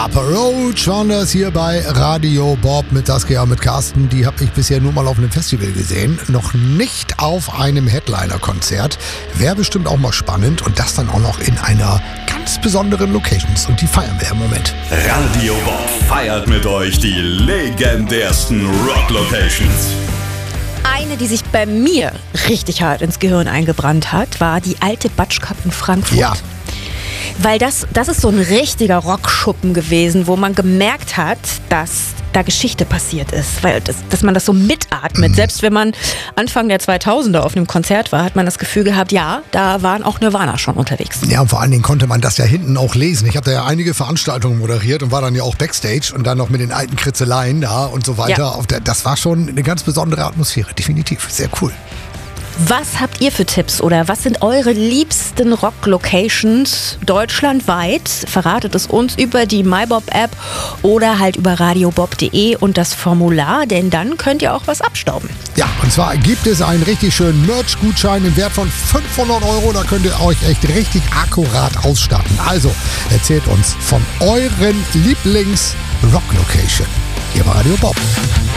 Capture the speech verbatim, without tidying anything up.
Papa Roach waren das hier bei Radio Bob mit Saskia, mit Carsten. Die habe ich bisher nur mal auf einem Festival gesehen, noch nicht auf einem Headliner-Konzert. Wäre bestimmt auch mal spannend und das dann auch noch in einer ganz besonderen Location. Und die feiern wir im Moment. Radio Bob feiert mit euch die legendärsten Rock-Locations. Eine, die sich bei mir richtig hart ins Gehirn eingebrannt hat, war die alte Batschkap in Frankfurt. Ja. Weil das, das ist so ein richtiger Rockschuppen gewesen, wo man gemerkt hat, dass da Geschichte passiert ist. Weil das, dass man das so mitatmet. Mhm. Selbst wenn man Anfang der zweitausender auf einem Konzert war, hat man das Gefühl gehabt, ja, da waren auch Nirvana schon unterwegs. Ja, und vor allen Dingen konnte man das ja hinten auch lesen. Ich habe da ja einige Veranstaltungen moderiert und war dann ja auch Backstage und dann noch mit den alten Kritzeleien da und so weiter. Ja. Auf der, das war schon eine ganz besondere Atmosphäre, definitiv. Sehr cool. Was habt ihr für Tipps oder was sind eure liebsten Rock-Locations deutschlandweit? Verratet es uns über die MyBob-App oder halt über radiobob punkt de und das Formular, denn dann könnt ihr auch was abstauben. Ja, und zwar gibt es einen richtig schönen Merch-Gutschein im Wert von fünfhundert Euro. Da könnt ihr euch echt richtig akkurat ausstatten. Also erzählt uns von euren Lieblings-Rock-Location hier bei Radio Bob.